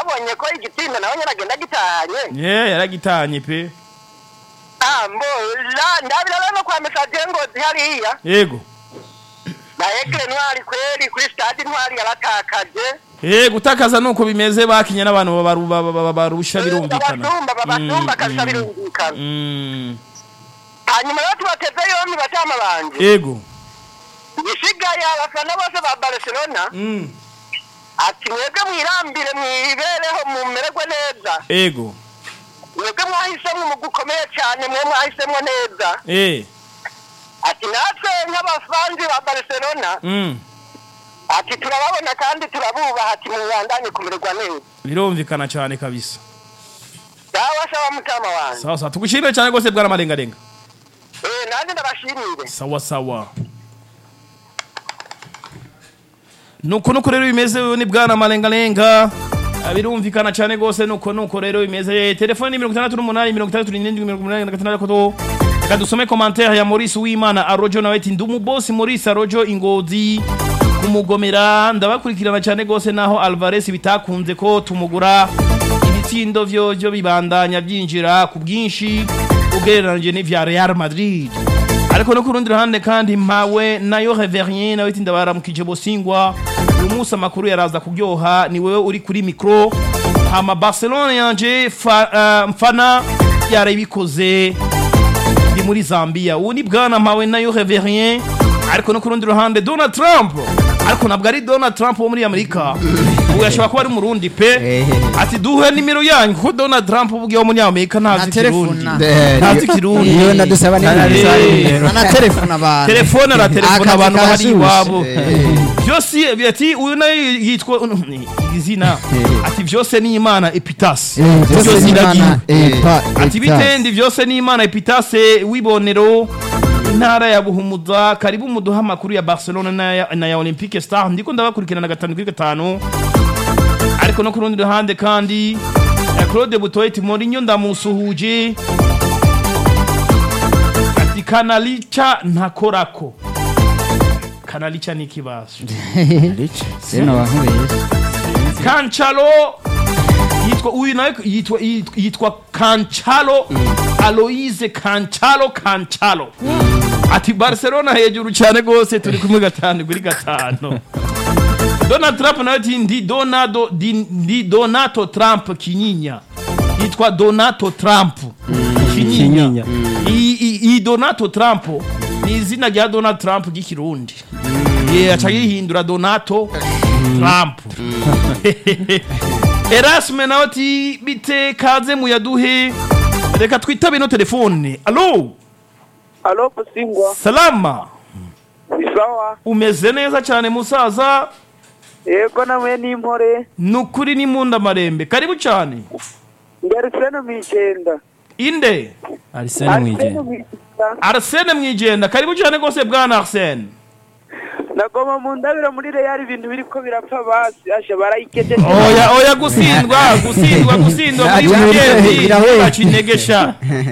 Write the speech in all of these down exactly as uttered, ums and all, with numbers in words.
wabonye ko igitsinda nawe nyaragenda gitanye yeah yaragitanye pe ah mbo la ndabira no kwa message ngo zihariya yego na Aigle Noir kweli kuri stade Ntwari yaratakaje eh gutakaza nuko bimeze bakinye n'abantu barusha birumvikana babasumba babasumba kabisa birumvikana mm hanyuma rero tubateze yombi batama banje yego isigaye abafana bose ba Barcelona mm ati mwebwe mwirambire mwibereho mumererwe neza yego mwebwe mwahisemwe mu gukomeye cyane mwe mwahisemwe neza eh ati natwe nk'abafanzi ba Barcelona mm ati turababona kandi turabubaha ati mwandanye kumererwa neza birumvikana cyane kabisa sawa sawa mutama wanjye sawa sawa tugushimire cyane gose bwana marenga renga eh nanje ndabashimire sawa sawa nuko nuko rero bimeze ni bwana marenga renga birumvikana cyane gose nuko nuko rero bimeze telefone mirongo itandatu n'umunani mirongo itandatu n'irindwi mirongo umunani na gatandatu reka dusome commentaire ya Maurice Uwimana Arojo nawe ati ndumu boss Maurice Arojo Ingozi kumugomera ndabakurikirana cyane gose naho Alvarez bitakunze ko tumugura ibitsindo vyo byo bibandanya byinjira ku bwinshi ugereranje n'ivya Real Madrid ariko no kurundi ruhande kandi mpawe nayo Reverien nawe ati ndabaramukije bosingwa uyu munsi amakuru yaraza kuryoha ni wewe uri kuri micro hama Barcelona yanje mfana yarabikoze ndi muri Zambia ubu ni bwana mpawe nayo Reverien ariko no kurundi ruhande Donald Trump ariko nabwo ari Donald Trump wo muri Amerika ubu yashobora kuba ari umurundi pe ati duhe nimero yanyu ko Donald Trump ubugiye muri Amerika ntazi kirundi ntazi kirundi iyo ndadusaba ni na telefone abantu telefone ara telefone abantu bahari wabo byose byati uyu nayo yitwa izina ati byose ni Imana Epitas byose iragiye ati bitendi byose ni Imana Epitas wibonero ntara ya Buhumuza karibu muduha makuru ya Barcelona na na ya Olympique Star ndiko ndabakurikirana gatanu kuri gatanu ariko no kurundi ruhande kandi Claude Butoyeti Mourinho ndamusuhuje ati Kanalicha ntakorako Kanalicha ni kibazo sino wahubeye Cancelo yitwa uyu nawe yitwa yitwa Cancelo Aloise Cancelo Cancelo ati Barcelona hejuru cyane gose turi kumwe gatanu kuri gatanu Donald Trump nawe ati ndi Donado ndi Donato Trump Kinyinya yitwa Donato Trump Kinyinya i Donato Trump ni izina rya Donald Trump gikirundi ye acagihindura Donato Trump Erasme nawe ati bite kaze muyaduhe reka twitabe no telefone allo allo Busingwa salama bisawa umeze neza cyane musaza yego namwe ni impore nukuri ni munda marembe karibu cyane Arsene Mwijenda inde Arsene Mwijenda Arsene Mwijenda karibu cyane gose bwana Arsene nagoma mu ndabira muri Real ibintu biriko birapfa basi asha barayikeje oya oya gusindwa gusindwa gusindwa muri weekend bacinegesha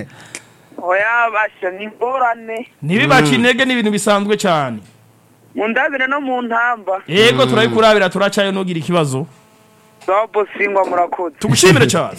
oya basha ni borane nibi bacinege ni ibintu bisanzwe cyane mu ndabira no mu ntamba yego turayikurabira turacayo nogira ikibazo sawa Busingwa murakoze tugushimire cyane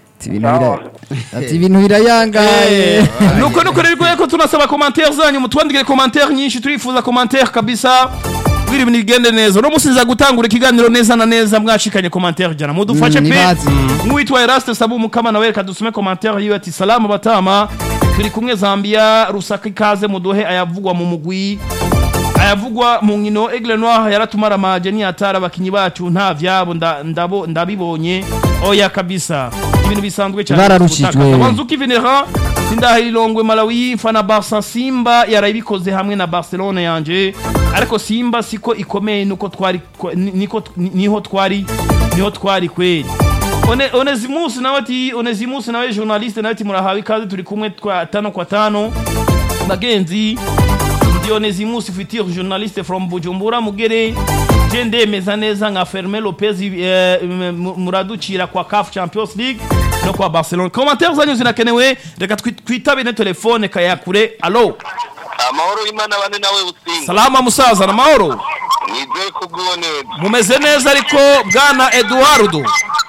ati ibintu birayangaye nuko nuko rero ko tunasaba commentaire zanyu mutwandike commentaire nyinshi turifuza commentaire kabisa biri ibintu bigende neza no musiza gutangura ikiganiro neza na neza mwashikanye commentaire jana mudufashe pe mwitwa Eraste Sabu mukama nawe kadusome commentaire yiwe ati salamu batama turi kumwe Zambia rusaka ikaze muduhe ayavugwa mu mugwi ayavugwa mu nkino Aigle Noir yaratumara maje ni atara bakinyi bacu nta vyabo ndabo ndabibonye oya kabisa ibintu bisanzwe cyane bararushijwe abanzuki Venera sindahilongwe Malawi mfana Barca Simba yarabikoze hamwe na Barcelona yanje ariko Simba siko ikomeye nuko twari niko niho twari niho twari kweli one Onesimus nawe ati Onesimus nawe journaliste nawe ati murahawe kaze turi kumwe twa tano kwa tano bagenzi Onesimus futur journaliste from Bujumbura mugere gende meza neza nka Fermin Lopez eh, muraducira kwa C A F Champions League no kwa Barcelona commentaires zanyu zinakenewe reka twitabe ne telefone kayakure allo amahoro Imana bane nawe Busingwa salama musaza na mahoro nizeye kubwoneza mumeze neza ariko bwana Eduardo